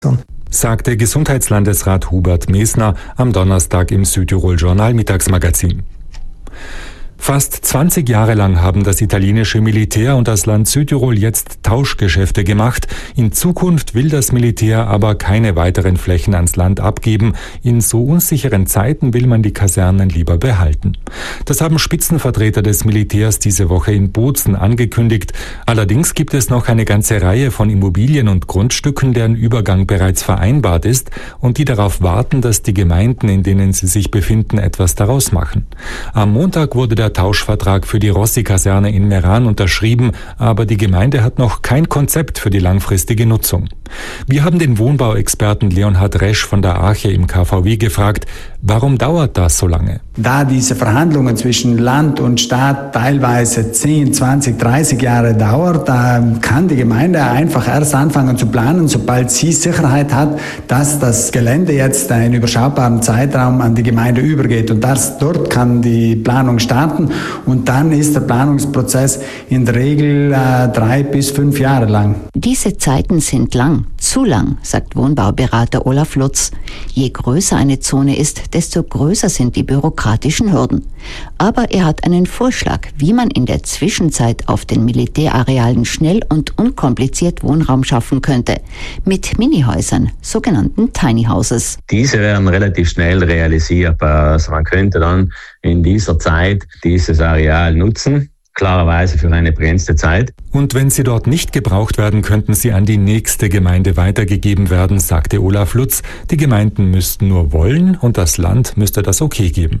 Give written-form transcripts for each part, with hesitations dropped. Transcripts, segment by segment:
sagte Gesundheitslandesrat Hubert Mesner am Donnerstag im Südtirol-Journal Mittagsmagazin. Fast 20 Jahre lang haben das italienische Militär und das Land Südtirol jetzt Tauschgeschäfte gemacht. In Zukunft will das Militär aber keine weiteren Flächen ans Land abgeben. In so unsicheren Zeiten will man die Kasernen lieber behalten. Das haben Spitzenvertreter des Militärs diese Woche in Bozen angekündigt. Allerdings gibt es noch eine ganze Reihe von Immobilien und Grundstücken, deren Übergang bereits vereinbart ist und die darauf warten, dass die Gemeinden, in denen sie sich befinden, etwas daraus machen. Am Montag wurde der Tauschvertrag für die Rossi-Kaserne in Meran unterschrieben, aber die Gemeinde hat noch kein Konzept für die langfristige Nutzung. Wir haben den Wohnbauexperten Leonhard Resch von der Arche im KVW gefragt, warum dauert das so lange? Da diese Verhandlungen zwischen Land und Staat teilweise 10, 20, 30 Jahre dauert, da kann die Gemeinde einfach erst anfangen zu planen, sobald sie Sicherheit hat, dass das Gelände jetzt einen überschaubaren Zeitraum an die Gemeinde übergeht. Und dort kann die Planung starten und dann ist der Planungsprozess in der Regel 3 bis 5 Jahre lang. Diese Zeiten sind lang, zu lang, sagt Wohnbauberater Olaf Lutz. Je größer eine Zone ist, desto größer sind die bürokratischen Hürden. Aber er hat einen Vorschlag, wie man in der Zwischenzeit auf den Militärarealen schnell und unkompliziert Wohnraum schaffen könnte. Mit Minihäusern, sogenannten Tiny Houses. Diese wären relativ schnell realisierbar. Also man könnte dann in dieser Zeit dieses Areal nutzen. Klarerweise für eine begrenzte Zeit. Und wenn sie dort nicht gebraucht werden, könnten sie an die nächste Gemeinde weitergegeben werden, sagte Olaf Lutz. Die Gemeinden müssten nur wollen und das Land müsste das okay geben.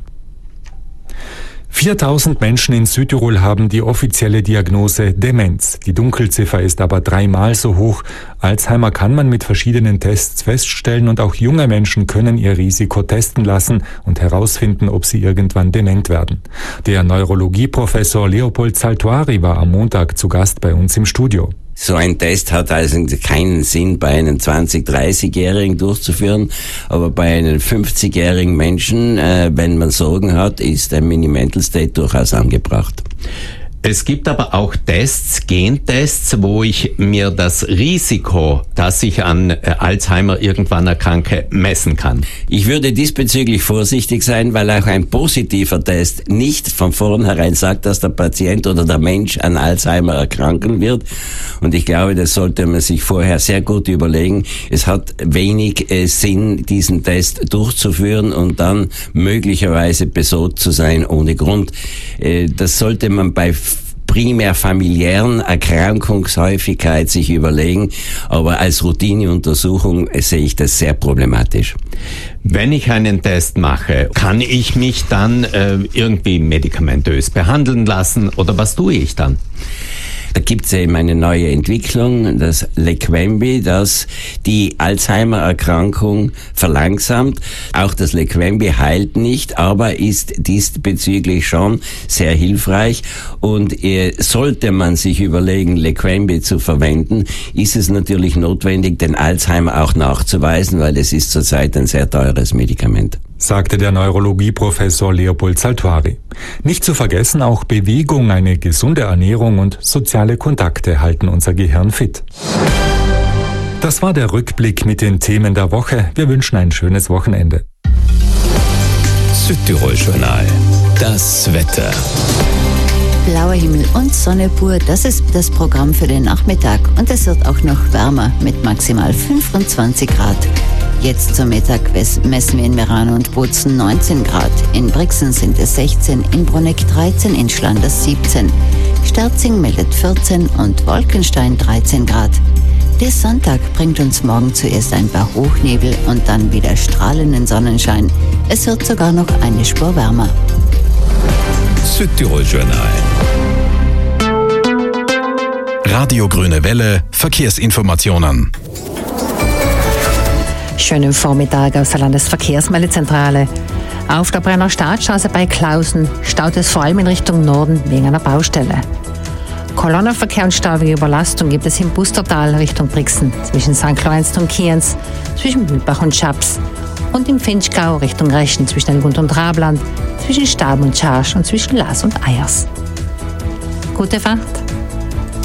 4000 Menschen in Südtirol haben die offizielle Diagnose Demenz. Die Dunkelziffer ist aber 3-mal so hoch. Alzheimer kann man mit verschiedenen Tests feststellen und auch junge Menschen können ihr Risiko testen lassen und herausfinden, ob sie irgendwann dement werden. Der Neurologieprofessor Leopold Saltuari war am Montag zu Gast bei uns im Studio. So ein Test hat also keinen Sinn, bei einem 20-, 30-Jährigen durchzuführen, aber bei einem 50-jährigen Menschen, wenn man Sorgen hat, ist ein Mini-Mental State durchaus angebracht. Es gibt aber auch Tests, Gentests, wo ich mir das Risiko, dass ich an Alzheimer irgendwann erkranke, messen kann. Ich würde diesbezüglich vorsichtig sein, weil auch ein positiver Test nicht von vornherein sagt, dass der Patient oder der Mensch an Alzheimer erkranken wird. Und ich glaube, das sollte man sich vorher sehr gut überlegen. Es hat wenig Sinn, diesen Test durchzuführen und dann möglicherweise besorgt zu sein ohne Grund. Das sollte man bei primär familiären Erkrankungshäufigkeit sich überlegen, aber als Routineuntersuchung sehe ich das sehr problematisch. Wenn ich einen Test mache, kann ich mich dann irgendwie medikamentös behandeln lassen oder was tue ich dann? Da gibt es eben eine neue Entwicklung, das Leqembi, das die Alzheimer-Erkrankung verlangsamt. Auch das Leqembi heilt nicht, aber ist diesbezüglich schon sehr hilfreich. Und sollte man sich überlegen, Leqembi zu verwenden, ist es natürlich notwendig, den Alzheimer auch nachzuweisen, weil es ist zurzeit ein sehr teures Medikament, sagte der Neurologieprofessor Leopold Saltuari. Nicht zu vergessen, auch Bewegung, eine gesunde Ernährung und soziale Kontakte halten unser Gehirn fit. Das war der Rückblick mit den Themen der Woche. Wir wünschen ein schönes Wochenende. Südtirol-Journal. Das Wetter. Blauer Himmel und Sonne pur, das ist das Programm für den Nachmittag. Und es wird auch noch wärmer mit maximal 25 Grad. Jetzt zum Mittag messen wir in Meran und Bozen 19 Grad. In Brixen sind es 16, in Bruneck 13, in Schlanders 17. Sterzing meldet 14 und Wolkenstein 13 Grad. Der Sonntag bringt uns morgen zuerst ein paar Hochnebel und dann wieder strahlenden Sonnenschein. Es wird sogar noch eine Spur wärmer. Südtirol-Journal. Radio Grüne Welle, Verkehrsinformationen. Schönen Vormittag aus der Landesverkehrsmeldezentrale. Auf der Brenner Staatsstraße bei Klausen staut es vor allem in Richtung Norden wegen einer Baustelle. Kolonnenverkehr und staubige Überlastung gibt es im Bustertal Richtung Brixen, zwischen St. Lorenz und Kienz, zwischen Mühlbach und Schaps und im Finchgau Richtung Reschen zwischen Elgund und Rabland, zwischen Stab und Scharsch und zwischen Laas und Eyers. Gute Fahrt!